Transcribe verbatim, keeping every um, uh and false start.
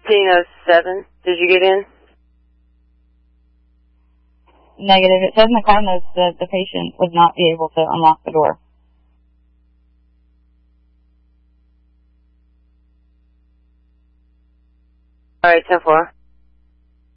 fifteen oh seven. Did you get in? Negative. It says in the car notes that the patient would not be able to unlock the door. All right, ten four.